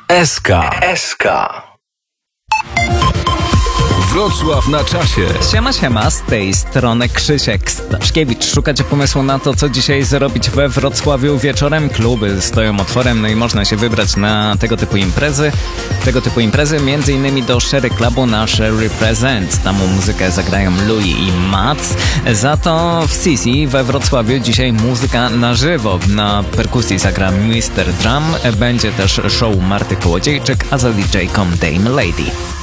SK. Wrocław na czasie. Siema, z tej strony Krzysiek Staszkiewicz. Szukacie pomysłu na to, co dzisiaj zrobić we Wrocławiu wieczorem? Kluby stoją otworem, no i można się wybrać na tego typu imprezy, między innymi do Sherry Clubu na Sherry Presents. Tam muzykę zagrają Louis i Mats. Za to w Sisi we Wrocławiu dzisiaj muzyka na żywo. Na perkusji zagra Mr. Drum, będzie też show Marty Kołodziejczyk, a za DJ-ką Dame Lady.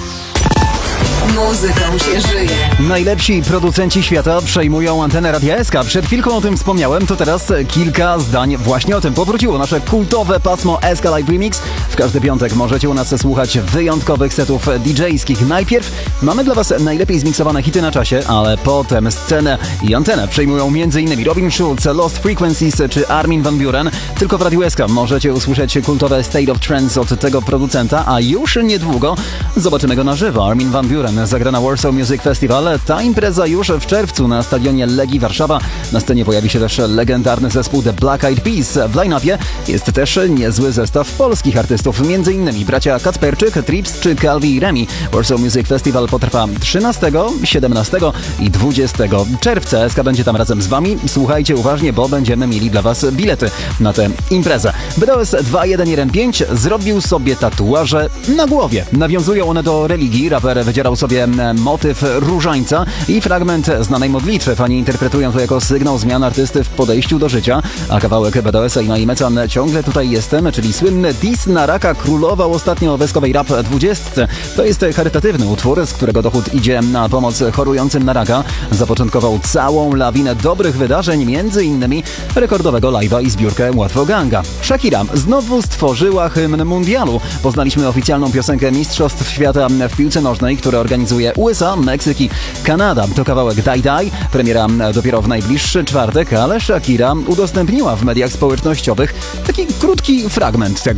Muzyką się żyje. Najlepsi producenci świata przejmują antenę Radia SK. Przed chwilką o tym wspomniałem, to teraz kilka zdań właśnie o tym. Powróciło nasze kultowe pasmo SK Live Remix. W każdy piątek możecie u nas słuchać wyjątkowych setów DJ-skich. Najpierw mamy dla Was najlepiej zmiksowane hity na czasie, ale potem scenę i antenę przejmują m.in. Robin Schulz, Lost Frequencies czy Armin van Buuren. Tylko w Radiu SK możecie usłyszeć kultowe State of Trance od tego producenta, a już niedługo zobaczymy go na żywo. Armin van Buuren zagra na Warsaw Music Festival. Ta impreza już w czerwcu na stadionie Legii Warszawa. Na scenie pojawi się też legendarny zespół The Black Eyed Peas. W line-upie jest też niezły zestaw polskich artystów, m.in. bracia Kacperczyk, Trips czy Calvi i Remi. Warsaw Music Festival potrwa 13, 17 i 20 czerwca. SK będzie tam razem z Wami. Słuchajcie uważnie, bo będziemy mieli dla Was bilety na tę imprezę. BDS 2115 zrobił sobie tatuaże na głowie. Nawiązują one do religii. Raper wydzierał sobie motyw różańca i fragment znanej modlitwy. Fani interpretują to jako sygnał zmian artysty w podejściu do życia, a kawałek BDS-a i Mai Mecan Ciągle tutaj jestem, czyli słynny diss na raka, królował ostatnio w eskowej Rap 20. To jest charytatywny utwór, z którego dochód idzie na pomoc chorującym na raka. Zapoczątkował całą lawinę dobrych wydarzeń, między innymi rekordowego live'a i zbiórkę Łatwo Ganga. Shakira znowu stworzyła hymn mundialu. Poznaliśmy oficjalną piosenkę Mistrzostw Świata w piłce nożnej, które organizuje USA, Meksyk i Kanada. To kawałek Die Die, premiera dopiero w najbliższy czwartek, ale Shakira udostępniła w mediach społecznościowych taki krótki fragment